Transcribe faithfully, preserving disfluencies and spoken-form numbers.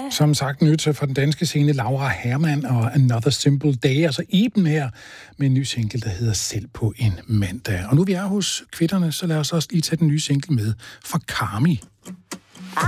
Som sagt nyt fra den danske scene Laura Hermann og Another Simple Day, altså Iben her, med en ny single, der hedder Selv på en mandag. Og nu vi er hos kvitterne, så lad os også lige tage den nye single med fra Karmi.